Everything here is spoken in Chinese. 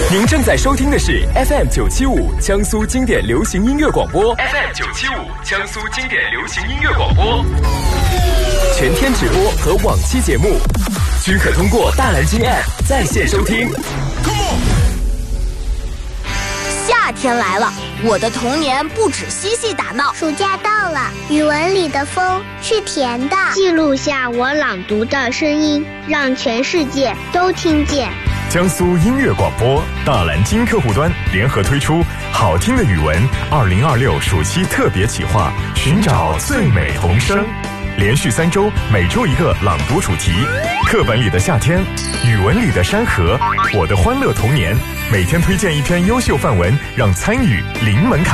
您正在收听的是 FM975 江苏经典流行音乐广播 FM975 江苏经典流行音乐广播，全天直播和往期节目均可通过大蓝鲸 App 在线收听。 夏天来了，我的童年不止嬉戏打闹。 暑假到了，语文里的风是甜的。 记录下我朗读的声音，让全世界都听见。 江苏音乐广播大蓝鲸客户端联合推出好听的语文2026暑期特别企划，寻找最美童声，连续3周，每周一个朗读主题，课本里的夏天，语文里的山河，我的欢乐童年，每天推荐一篇优秀范文，让参与零门槛。